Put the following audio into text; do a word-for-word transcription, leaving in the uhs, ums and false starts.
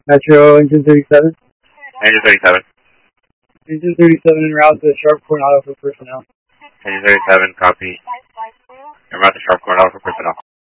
Metro Engine thirty-seven. Engine thirty-seven. Engine thirty-seven en route to Sharp Coronado for personnel. Engine thirty-seven, copy. En route to Sharp Coronado for personnel.